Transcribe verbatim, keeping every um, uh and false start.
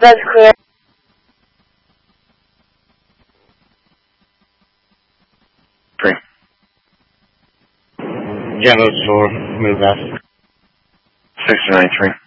That's clear. Three. Yellow four, move left. six to ninety-three.